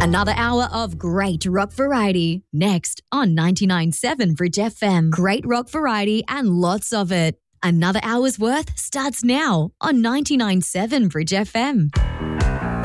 Another hour of great rock variety next on 99.7 Bridge FM. Great rock variety and lots of it. Another hour's worth starts now on 99.7 Bridge FM.